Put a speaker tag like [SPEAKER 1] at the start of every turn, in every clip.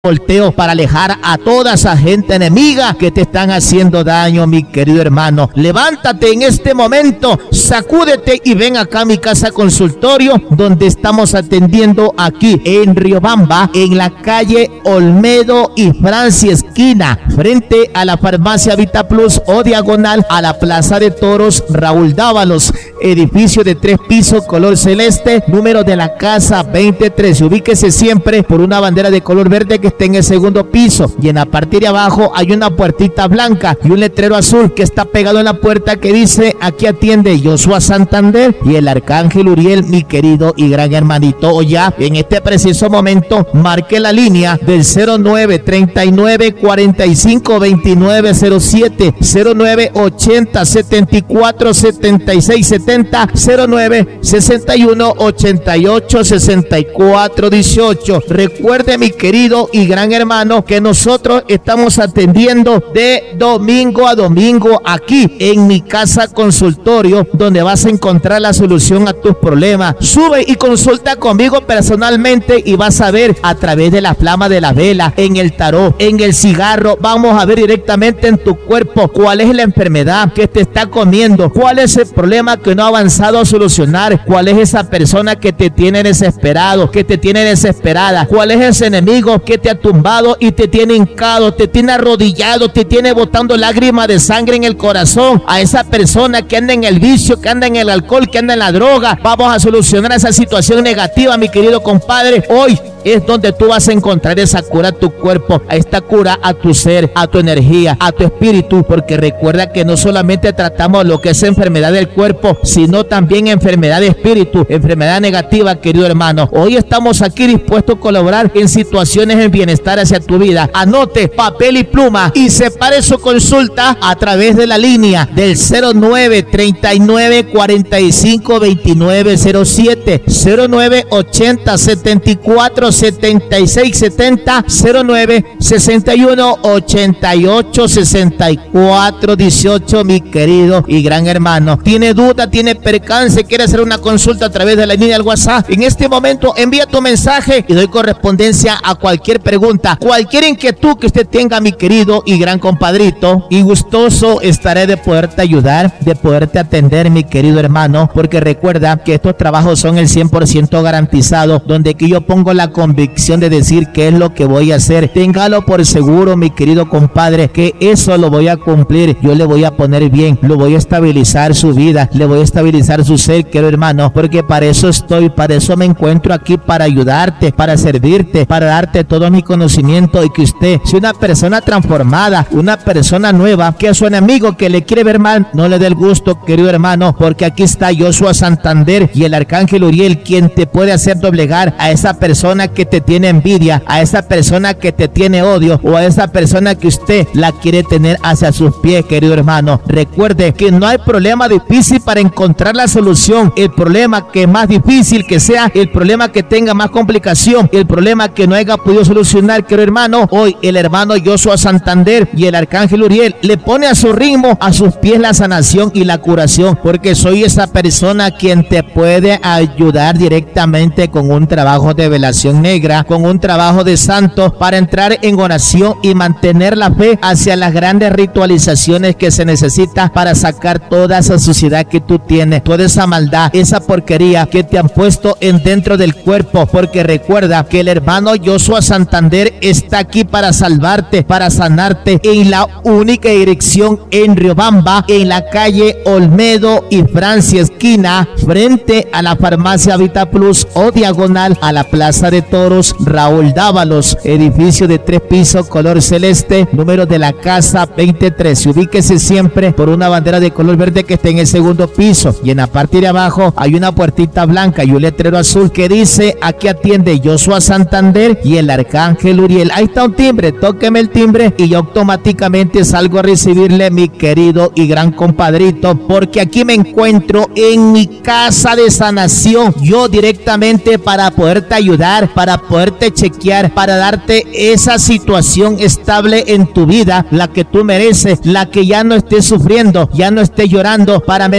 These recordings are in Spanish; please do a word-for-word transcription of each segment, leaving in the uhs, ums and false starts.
[SPEAKER 1] volteo para alejar a toda esa gente enemiga que te están haciendo daño, mi querido hermano. Levántate en este momento, sacúdete y ven acá a mi casa consultorio, donde estamos atendiendo aquí en Riobamba, en la calle Olmedo y Francia esquina, frente a la farmacia Vita Plus o diagonal a la plaza de toros Raúl Dávalos, edificio de tres pisos color celeste, número de la casa veintitrés. Ubíquese siempre por una bandera de color verde que está en el segundo piso, y en la parte de abajo hay una puertita blanca y un letrero azul que está pegado en la puerta que dice: aquí atiende Joshua Santander y el Arcángel Uriel, mi querido y gran hermanito. O ya en este preciso momento marque la línea del cero nueve treinta y nueve cuarenta y cinco veintinueve cero siete, cero nueve ochenta setenta y cuatro setenta y seis setenta, cero nueve sesenta y uno ochenta y ocho sesenta y cuatro dieciocho. Recuerde, mi querido y gran hermano, que nosotros estamos atendiendo de domingo a domingo aquí en mi casa consultorio, donde vas a encontrar la solución a tus problemas. Sube y consulta conmigo personalmente y vas a ver a través de la flama de la vela, en el tarot, en el cigarro. Vamos a ver directamente en tu cuerpo cuál es la enfermedad que te está comiendo, cuál es el problema que no ha avanzado a solucionar, cuál es esa persona que te tiene desesperado, que te tiene desesperada, cuál es ese enemigo que te ha tumbado y te tiene hincado, te tiene arrodillado, te tiene botando lágrimas de sangre en el corazón. A esa persona que anda en el vicio, que anda en el alcohol, que anda en la droga, vamos a solucionar esa situación negativa, mi querido compadre. Hoy es donde tú vas a encontrar esa cura a tu cuerpo, a esta cura a tu ser, a tu energía, a tu espíritu, porque recuerda que no solamente tratamos lo que es enfermedad del cuerpo, sino también enfermedad de espíritu, enfermedad negativa, querido hermano. Hoy estamos aquí dispuestos a colaborar en situaciones de bienestar hacia tu vida. Anote papel y pluma y separe su consulta a través de la línea del cero nueve treinta y nueve cuarenta y cinco veintinueve cero siete, cero nueve ochenta setenta y cuatro setenta y seis setenta, cero nueve sesenta y uno ochenta y ocho sesenta y cuatro dieciocho, mi querido y gran hermano. ¿Tiene duda, tiene percance, quiere hacer una consulta a través de la línea del WhatsApp? En este momento envía tu mensaje y doy correspondencia a cualquier pregunta, cualquier inquietud que usted tenga, mi querido y gran compadrito, y gustoso estaré de poderte ayudar, de poderte atender, mi querido hermano, porque recuerda que estos trabajos son el cien por ciento garantizados, donde aquí yo pongo la convicción de decir qué es lo que voy a hacer. Téngalo por seguro, mi querido compadre, que eso lo voy a cumplir. Yo le voy a poner bien, lo voy a estabilizar su vida, le voy a estabilizar su ser, querido hermano, porque para eso estoy, para eso me encuentro aquí, para ayudarte, para servirte, para darte todo mi conocimiento, y que usted sea una persona transformada, una persona nueva, que a su enemigo que le quiere ver mal no le dé el gusto, querido hermano, porque aquí está Joshua Santander y el Arcángel Uriel, quien te puede hacer doblegar a esa persona que te tiene envidia, a esa persona que te tiene odio, o a esa persona que usted la quiere tener hacia sus pies, querido hermano. Recuerde que no hay problema difícil para encontrar la solución. El problema que más difícil que sea, el problema que tenga más complicación, el problema que no haya podido solucionar, querido hermano, hoy el hermano Joshua Santander y el Arcángel Uriel le pone a su ritmo, a sus pies, la sanación y la curación, porque soy esa persona quien te puede ayudar directamente con un trabajo de velación negra, con un trabajo de santos, para entrar en oración y mantener la fe hacia las grandes ritualizaciones que se necesita para sacar toda esa suciedad que tú tienes, toda esa maldad, esa porquería que te han puesto en dentro del cuerpo, porque recuerda que el hermano Joshua Santander está aquí para salvarte, para sanarte, en la única dirección en Riobamba, en la calle Olmedo y Francia esquina, frente a la farmacia Vita Plus o diagonal a la plaza de toros Raúl Dávalos, edificio de tres pisos color celeste, número de la casa veintitrés. Ubíquese siempre por una bandera de color verde que está en el segundo piso, y en la parte de abajo hay una puertita blanca y un letrero azul que dice: aquí atiende Joshua Santander y el Arcángel Uriel. Ahí está un timbre, tóqueme el timbre y yo automáticamente salgo a recibirle, mi querido y gran compadrito, porque aquí me encuentro en mi casa de sanación, yo directamente para poderte ayudar, para poderte chequear, para darte esa situación estable en tu vida, la que tú mereces, la que ya no estés sufriendo, ya no estés llorando para mendigar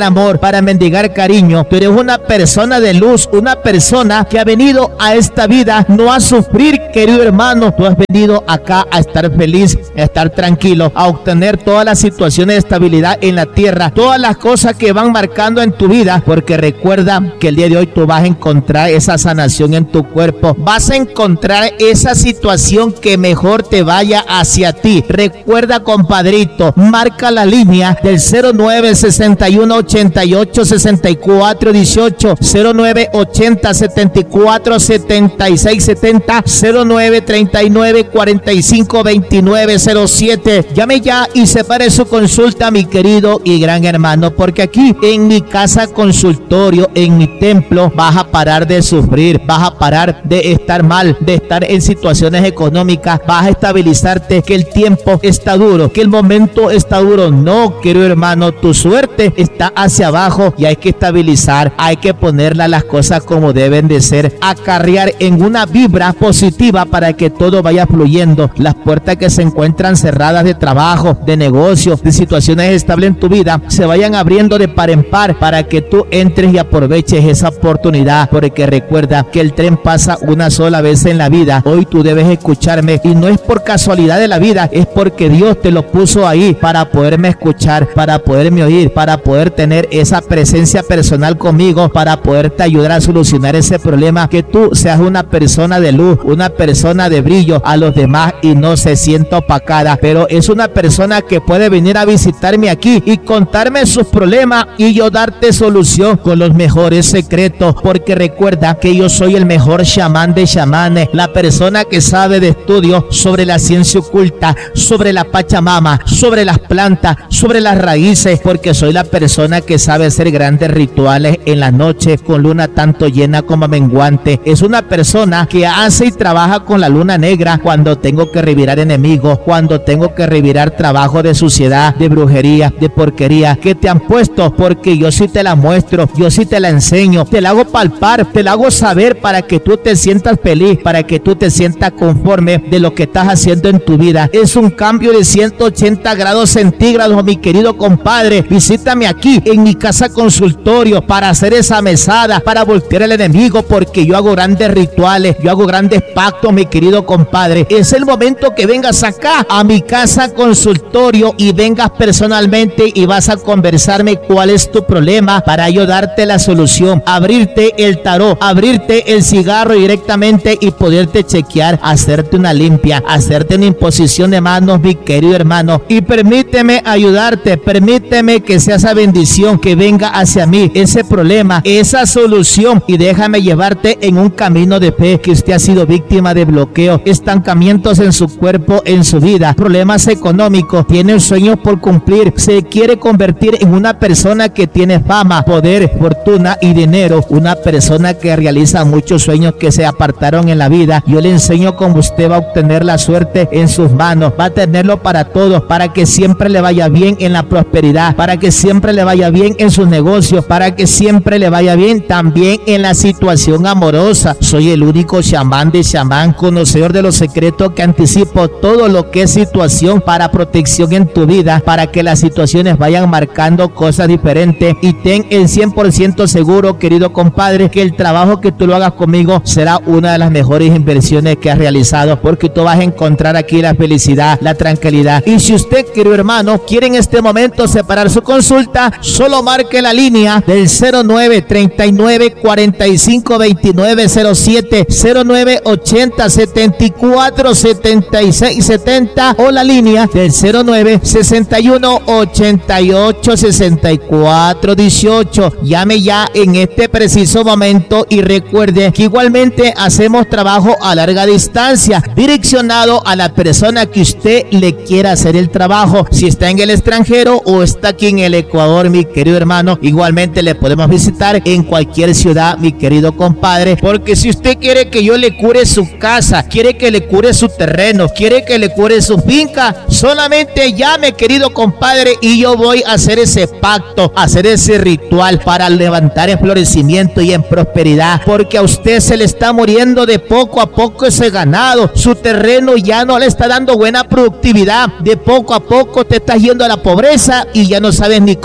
[SPEAKER 1] amor, para mendigar cariño. Tú eres una persona de luz, una persona que ha venido a esta vida no a sufrir, querido hermano. Tú has venido acá a estar feliz, a estar tranquilo, a obtener todas las situaciones de estabilidad en la tierra, todas las cosas que van marcando en tu vida, porque recuerda que el día de hoy tú vas a encontrar esa sanación en tu cuerpo, vas a encontrar esa situación que mejor te vaya hacia ti. Recuerda, compadrito, marca la línea del cero nueve sesenta y uno ochenta y ocho sesenta y cuatro dieciocho, cero nueve ochenta setenta y cuatro setenta y seis setenta, cero nueve treinta y nueve cuarenta y cinco veintinueve cero siete. Llame ya y separe su consulta, mi querido y gran hermano, porque aquí en mi casa consultorio, en mi templo, vas a parar de sufrir, vas a parar de estar mal, de estar en situaciones económicas, vas a estabilizarte, que el tiempo está duro, que el momento está duro. No, querido hermano, tu suerte está hacia abajo y hay que estabilizar, hay que ponerla las cosas como deben de ser, acarrear en una vibra positiva para que todo vaya fluyendo. Las puertas que se encuentran cerradas de trabajo, de negocios, de situaciones estables en tu vida, se vayan abriendo de par en par para que tú entres y aproveches esa oportunidad, porque recuerda que el tren pasa una sola vez en la vida. Hoy tú debes escucharme y no es por casualidad de la vida, es porque Dios te lo puso ahí para poderme escuchar, para poderme oír, para poder tener esa presencia personal conmigo, para poderte ayudar a solucionar ese problema, que tú seas una persona de luz, una persona de brillo a los demás y no se sienta opacada, pero es una persona que puede venir a visitarme aquí y contarme sus problemas y yo darte solución con los mejores secretos, porque recuerda que yo soy el mejor chamán de chamanes, la persona que sabe de estudios sobre la ciencia oculta, sobre la Pachamama, sobre las plantas, sobre las raíces, porque soy la persona que sabe hacer grandes rituales en la noche con luna tanto llena como menguante. Es una persona que hace y trabaja con la luna negra cuando tengo que revirar enemigos, cuando tengo que revirar trabajo de suciedad, de brujería, de porquería que te han puesto, porque yo sí te la muestro, yo sí te la enseño, te la hago palpar, te la hago saber para que tú te sientas feliz, para que tú te sientas conforme de lo que estás haciendo en tu vida. Es un cambio de ciento ochenta grados centígrados, mi querido compadre. Visítame aquí en mi casa consultorio para hacer esa mesada, para voltear al enemigo, porque yo hago grandes rituales, yo hago grandes pactos, mi querido compadre. Es el momento que vengas acá a mi casa consultorio y vengas personalmente y vas a conversarme cuál es tu problema para yo darte la solución, abrirte el tarot, abrirte el cigarro directamente y poderte chequear, hacerte una limpia, hacerte una imposición de manos, mi querido hermano. Y permíteme ayudarte, permíteme que sea esa bendición que venga hacia mí, ese problema, esa solución, y déjame llevarte en un camino de fe. Que usted ha sido víctima de bloqueo, estancamientos en su cuerpo, en su vida, problemas económicos, tiene sueños por cumplir, se quiere convertir en una persona que tiene fama, poder, fortuna y dinero, una persona que realiza muchos sueños que se apartaron en la vida. Yo le enseño cómo usted va a obtener la suerte en sus manos, va a tenerlo para todos, para que siempre le vaya bien en la prosperidad, para que siempre le vaya bien en sus negocios, para que siempre le vaya bien también en la situación amorosa. Soy el único chamán de chamán, conocedor de los secretos, que anticipo todo lo que es situación para protección en tu vida, para que las situaciones vayan marcando cosas diferentes. Y ten el cien por ciento seguro, querido compadre, que el trabajo que tú lo hagas conmigo será una de las mejores inversiones que has realizado, porque tú vas a encontrar aquí la felicidad, la tranquilidad. Y si usted, querido hermano, quiere en este momento separar su consulta, solo marque la línea del cero nueve treinta y nueve cuarenta y cinco veintinueve cero siete, cero nueve ochenta setenta y cuatro setenta y seis setenta, o la línea del cero nueve sesenta y uno ochenta y ocho sesenta y cuatro dieciocho. Llame ya en este preciso momento y recuerde que igualmente hacemos trabajo a larga distancia, direccionado a la persona que usted le quiera hacer el trabajo. Si está en el extranjero o está aquí en el Ecuador, mi querido hermano, igualmente le podemos visitar en cualquier ciudad, mi querido compadre, porque si usted quiere que yo le cure su casa, quiere que le cure su terreno, quiere que le cure su finca, solamente llame, querido compadre, y yo voy a hacer ese pacto, a hacer ese ritual para levantar en florecimiento y en prosperidad, porque a usted se le está muriendo de poco a poco ese ganado, su terreno ya no le está dando buena productividad, de poco a poco te estás yendo a la pobreza y ya no sabes ni cómo pagar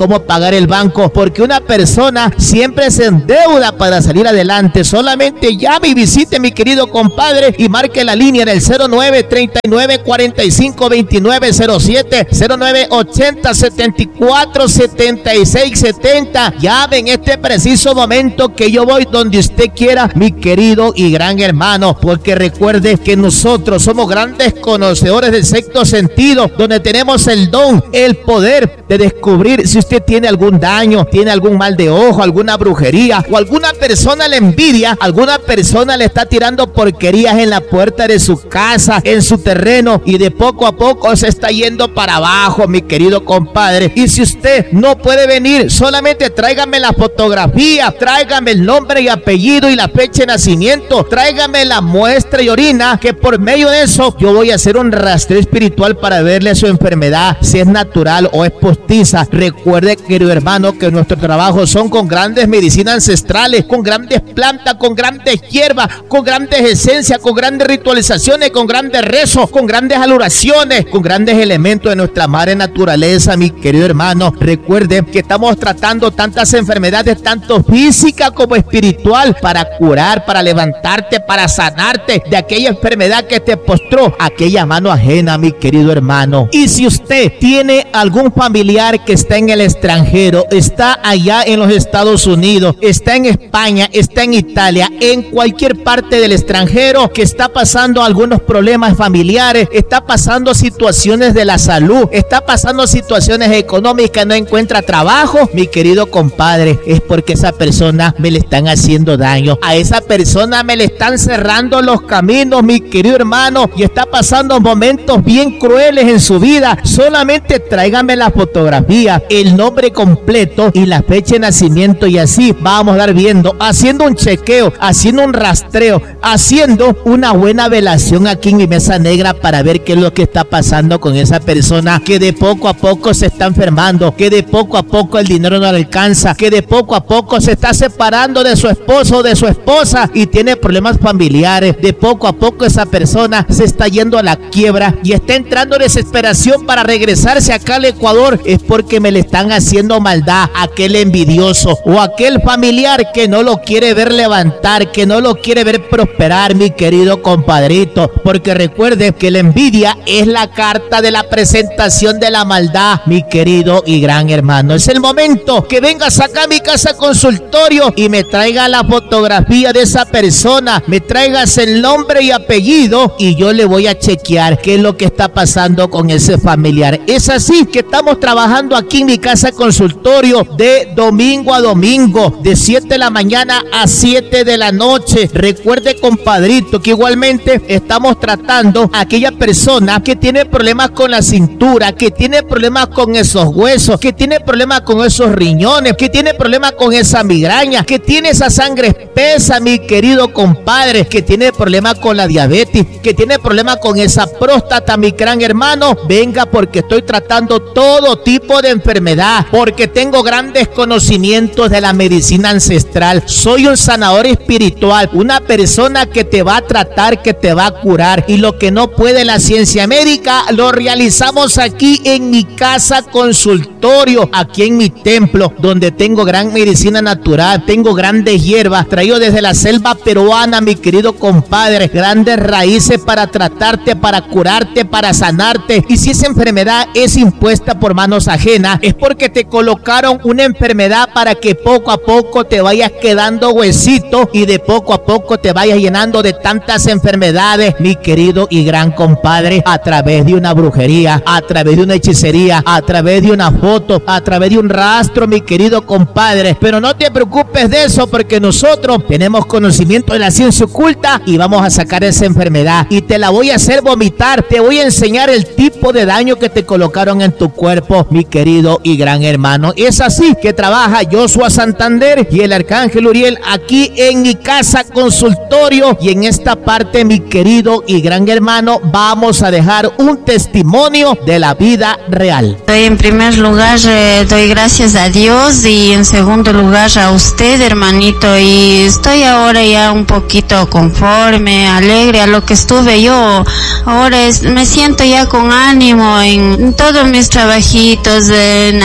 [SPEAKER 1] endeudar el banco, porque una persona siempre se endeuda para salir adelante. Solamente llame y visite, mi querido compadre, y marque la línea en el cero nueve treinta y nueve cuarenta y cinco veintinueve cero siete, cero nueve ochenta setenta y cuatro setenta y seis setenta. Llame en este preciso momento que yo voy donde usted quiera, mi querido y gran hermano, porque recuerde que nosotros somos grandes conocedores del sexto sentido, donde tenemos el don, el poder de descubrir si usted tiene algún daño, tiene algún mal de ojo, alguna brujería, o alguna persona le envidia, alguna persona le está tirando porquerías en la puerta de su casa, en su terreno, y de poco a poco se está yendo para abajo, mi querido compadre. Y si usted no puede venir, solamente tráigame la fotografía, tráigame el nombre y apellido y la fecha de nacimiento, tráigame la muestra y orina, que por medio de eso yo voy a hacer un rastreo espiritual para verle su enfermedad, si es natural o es postiza. Recuerde, querido hermano, que nuestros trabajos son con grandes medicinas ancestrales, con grandes plantas, con grandes hierbas, con grandes esencias, con grandes ritualizaciones, con grandes rezos, con grandes aluraciones, con grandes elementos de nuestra madre naturaleza, mi querido hermano. Recuerde que estamos tratando tantas enfermedades, tanto física como espiritual, para curar, para levantarte, para sanarte de aquella enfermedad que te postró, aquella mano ajena, mi querido hermano. Y si usted tiene algún familiar que está en el extranjero, está allá en los Estados Unidos, está en España, está en Italia, en cualquier parte del extranjero, que está pasando algunos problemas familiares, está pasando situaciones de la salud, está pasando situaciones económicas, no encuentra trabajo, mi querido compadre, es porque esa persona me le están haciendo daño, a esa persona me le están cerrando los caminos, mi querido hermano, y está pasando momentos bien crueles en su vida. Solamente tráigame la fotografía, el nombre completo y la fecha de nacimiento, y así vamos a dar viendo, haciendo un chequeo, haciendo un rastreo, haciendo una buena velación aquí en mi mesa negra para ver qué es lo que está pasando con esa persona que de poco a poco se está enfermando, que de poco a poco el dinero no le alcanza, que de poco a poco se está separando de su esposo o de su esposa y tiene problemas familiares. De poco a poco esa persona se está yendo a la quiebra y está entrando en desesperación para regresarse acá al Ecuador. Es porque me le están haciendo maldad aquel envidioso o aquel familiar que no lo quiere ver levantar, que no lo quiere ver prosperar, mi querido compadrito, porque recuerde que la envidia es la carta de la presentación de la maldad, mi querido y gran hermano. Es el momento que vengas acá a mi casa consultorio y me traiga la fotografía de esa persona, me traigas el nombre y apellido, y yo le voy a chequear qué es lo que está pasando con ese familiar. Es así que estamos trabajando aquí en mi casa consultorio de domingo a domingo, de siete de la mañana a siete de la noche. Recuerde, compadrito, que igualmente estamos tratando a aquella persona que tiene problemas con la cintura, que tiene problemas con esos huesos, que tiene problemas con esos riñones, que tiene problemas con esa migraña, que tiene esa sangre espesa, mi querido compadre, que tiene problemas con la diabetes, que tiene problemas con esa próstata, mi gran hermano. Venga, porque estoy tratando todo tipo de enfermedad, porque tengo grandes conocimientos de la medicina ancestral. Soy un sanador espiritual, una persona que te va a tratar, que te va a curar, y lo que no puede la ciencia médica lo realizamos aquí en mi casa consultorio, aquí en mi templo, donde tengo gran medicina natural, tengo grandes hierbas traído desde la selva peruana, mi querido compadre, grandes raíces para tratarte, para curarte, para sanarte. Y si esa enfermedad es impuesta por manos ajenas, es porque te colocaron una enfermedad para que poco a poco te vayas quedando huesito y de poco a poco te vayas llenando de tantas enfermedades, mi querido y gran compadre, a través de una brujería, a través de una hechicería, a través de una foto, a través de un rastro, mi querido compadre. Pero no te preocupes de eso, porque nosotros tenemos conocimiento de la ciencia oculta y vamos a sacar esa enfermedad y te la voy a hacer vomitar. Te voy a enseñar el tipo de daño que te colocaron en tu cuerpo, mi querido y gran hermano. Es así que trabaja Joshua Santander y el arcángel Uriel aquí en mi casa consultorio, y en esta parte, mi querido y gran hermano, vamos a dejar un testimonio de la vida real.
[SPEAKER 2] En primer lugar, eh, doy gracias a Dios, y en segundo lugar a usted, hermanito, y estoy ahora ya un poquito conforme, alegre a lo que estuve yo. Ahora es, me siento ya con ánimo en todos mis trabajitos, en la casa.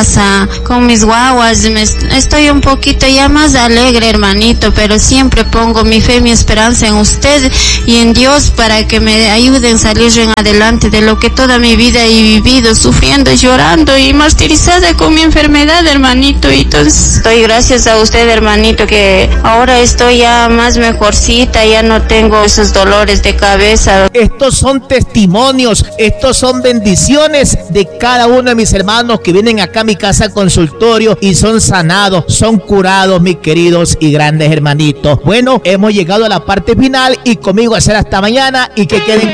[SPEAKER 2] casa con mis guaguas. Me, estoy un poquito ya más alegre, hermanito, pero siempre pongo mi fe y mi esperanza en usted y en Dios para que me ayuden a salir en adelante de lo que toda mi vida he vivido, sufriendo, llorando y martirizada con mi enfermedad, hermanito. Y entonces doy gracias a usted, hermanito, que ahora estoy ya más mejorcita, ya no tengo esos dolores de cabeza.
[SPEAKER 1] Estos son testimonios, estos son bendiciones de cada uno de mis hermanos que vienen acá a mi casa consultorio y son sanados, son curados, mis queridos y grandes hermanitos. Bueno, hemos llegado a la parte final y conmigo a ser hasta mañana y que queden